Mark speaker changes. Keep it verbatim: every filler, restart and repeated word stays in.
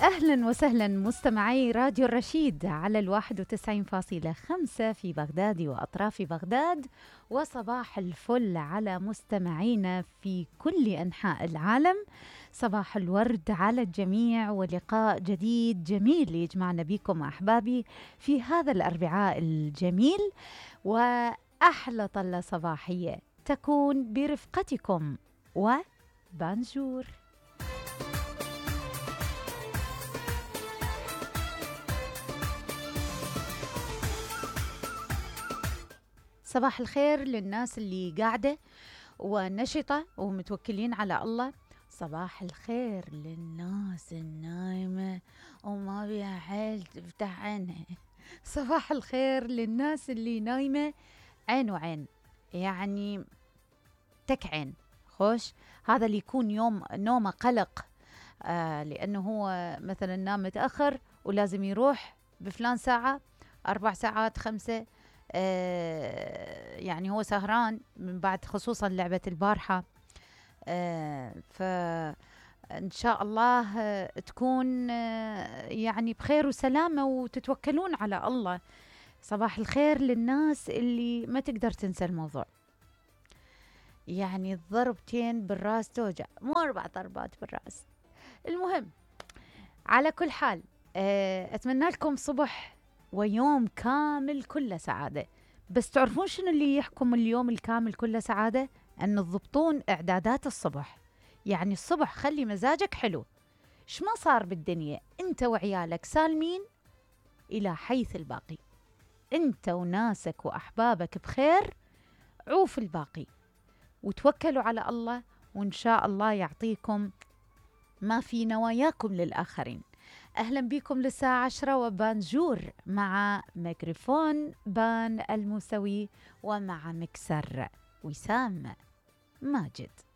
Speaker 1: أهلا وسهلا مستمعي راديو الرشيد على الواحد وتسعين فاصلة خمسة في بغداد وأطراف بغداد، وصباح الفل على مستمعينا في كل أنحاء العالم. صباح الورد على الجميع، ولقاء جديد جميل يجمعنا بكم أحبابي في هذا الأربعاء الجميل، وأحلى طلة صباحية تكون برفقتكم وبانجور. صباح الخير للناس اللي قاعدة ونشطة ومتوكلين على الله. صباح الخير للناس النايمة وما بيها حيل تفتح عينها. صباح الخير للناس اللي نايمة عين وعين، يعني تك عين خوش. هذا اللي يكون يوم نومه قلق، آه لأنه هو مثلا نام متأخر ولازم يروح بفلان ساعة، أربع ساعات، خمسة، آه يعني هو سهران من بعد خصوصا لعبة البارحة. آه فإن شاء الله آه تكون آه يعني بخير وسلامة وتتوكلون على الله. صباح الخير للناس اللي ما تقدر تنسى الموضوع، يعني الضربتين بالراس توجع، مو أربع ضربات بالراس. المهم، على كل حال آه أتمنى لكم صبح ويوم كامل كله سعادة. بس تعرفون شنو اللي يحكم اليوم الكامل كله سعادة؟ أن تضبطون إعدادات الصبح. يعني الصبح خلي مزاجك حلو، إيش ما صار بالدنيا أنت وعيالك سالمين إلى حيث الباقي، أنت وناسك وأحبابك بخير، عوف الباقي وتوكلوا على الله، وإن شاء الله يعطيكم ما في نواياكم للآخرين. أهلا بكم للساعة عشرة وبانجور مع ميكروفون بان الموسوي، ومع مكسر وسام ماجد.